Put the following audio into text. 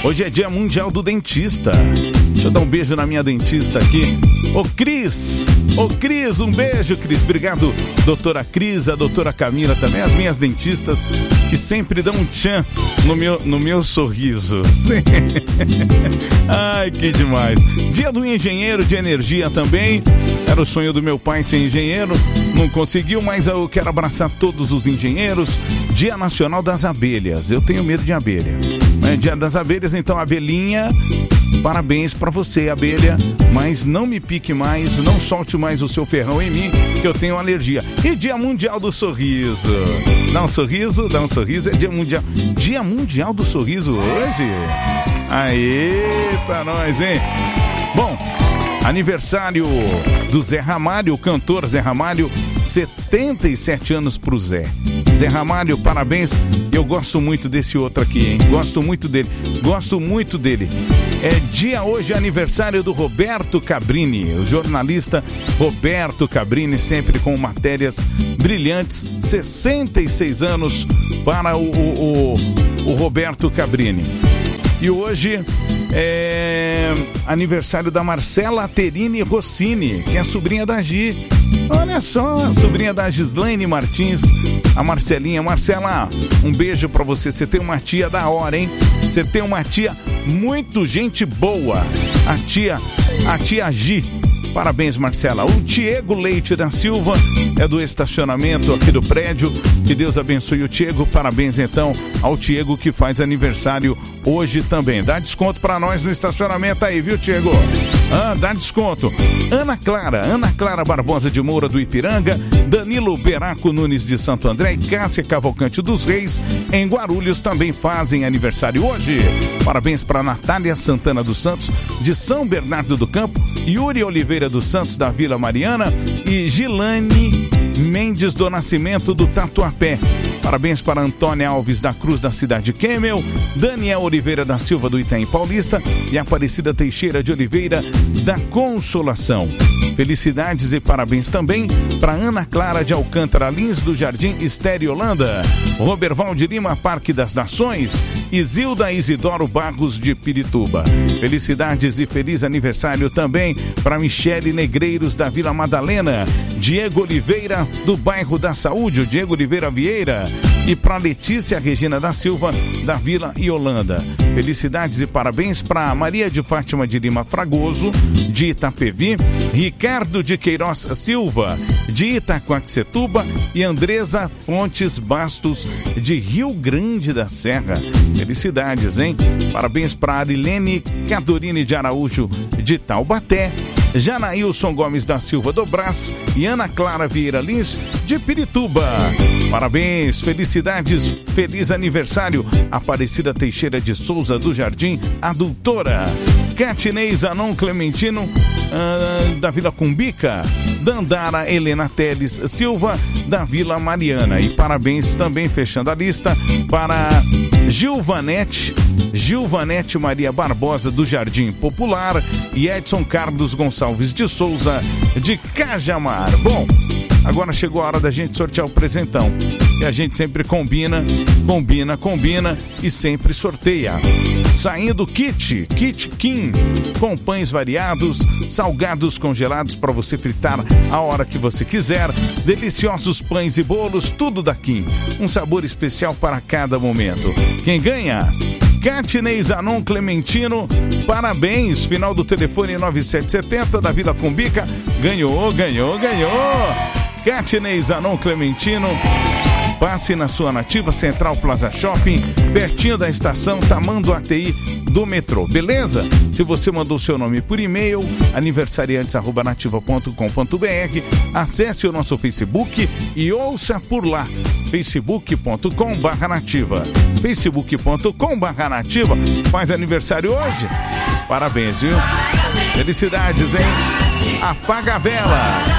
Hoje é Dia Mundial do Dentista. Deixa eu dar um beijo na minha dentista aqui. Ô Cris, um beijo, Cris. Obrigado, doutora Cris, a doutora Camila também, as minhas dentistas que sempre dão um tchan no meu sorriso. Sim. Ai, que demais. Dia do engenheiro de energia também. Era o sonho do meu pai ser engenheiro. Não conseguiu, mas eu quero abraçar todos os engenheiros. Dia Nacional das Abelhas. Eu tenho medo de abelha. Dia das Abelhas, então, abelhinha, parabéns pra você, abelha, mas não me pique mais, não solte mais o seu ferrão em mim, que eu tenho alergia. E Dia Mundial do Sorriso. Dá um sorriso, é Dia Mundial do Sorriso hoje. Aê, pra nós, hein? Bom, aniversário do Zé Ramalho, o cantor Zé Ramalho, 77 anos pro Zé. Zé Ramalho, parabéns. Eu gosto muito desse outro aqui, hein? Gosto muito dele. Hoje é aniversário do Roberto Cabrini, o jornalista Roberto Cabrini, sempre com matérias brilhantes. 66 anos para o Roberto Cabrini. E hoje é aniversário da Marcela Terini Rossini, que é a sobrinha da Gi. Olha só, a sobrinha da Gislaine Martins, a Marcelinha. Marcela, um beijo pra você. Você tem uma tia da hora, hein? Você tem uma tia muito gente boa. A tia Gi. Parabéns, Marcela. O Tiago Leite da Silva é do estacionamento aqui do prédio. Que Deus abençoe o Tiago. Parabéns, então, ao Tiago, que faz aniversário hoje também. Dá desconto pra nós no estacionamento aí, viu, Tiago? Dá desconto. Ana Clara Barbosa de Moura do Ipiranga, Danilo Beraco Nunes de Santo André e Cássia Cavalcante dos Reis em Guarulhos também fazem aniversário hoje. Parabéns para Natália Santana dos Santos de São Bernardo do Campo, Yuri Oliveira dos Santos da Vila Mariana e Gilane Mendes do Nascimento do Tatuapé. Parabéns para Antônia Alves da Cruz da Cidade Kemmel, Daniel Oliveira da Silva do Itaim Paulista e Aparecida Teixeira de Oliveira da Consolação. Felicidades e parabéns também para Ana Clara de Alcântara Lins do Jardim Estéreo Holanda, Roberval de Lima Parque das Nações e Zilda Isidoro Barros de Pirituba. Felicidades e feliz aniversário também para Michele Negreiros da Vila Madalena, Diego Oliveira do Bairro da Saúde, o Diego Oliveira Vieira, e para Letícia Regina da Silva da Vila Iolanda. Felicidades e parabéns para Maria de Fátima de Lima Fragoso de Itapevi, Ricardo de Queiroz Silva de Itacoaxetuba e Andresa Fontes Bastos de Rio Grande da Serra. Felicidades, hein? Parabéns para Arilene Cadorini de Araújo de Taubaté, Janailson Gomes da Silva do Brás e Ana Clara Vieira Lins de Pirituba. Parabéns, felicidades, feliz aniversário, Aparecida Teixeira de Souza do Jardim Adultora, Catinei Zanon Clementino da Vila Cumbica, Dandara Helena Teles Silva da Vila Mariana. E parabéns também, fechando a lista, para Gilvanete Maria Barbosa do Jardim Popular e Edson Carlos Gonçalves de Souza de Cajamar. Bom, agora chegou a hora da gente sortear o presentão. E a gente sempre combina e sempre sorteia. Saindo Kit Kim, com pães variados, salgados congelados para você fritar a hora que você quiser, deliciosos pães e bolos, tudo da Kim. Um sabor especial para cada momento. Quem ganha? Catinei Zanon Clementino, parabéns, final do telefone 9770 da Vila Cumbica, ganhou. Catinei Zanon Clementino, passe na sua Nativa Central Plaza Shopping, pertinho da estação Tamanduá ATI do metrô, beleza? Se você mandou seu nome por e-mail, aniversariantes@nativa.com.br, acesse o nosso Facebook e ouça por lá, facebook.com/nativa, facebook.com/nativa. Faz aniversário hoje? Parabéns, viu? Felicidades, hein? Apaga a vela!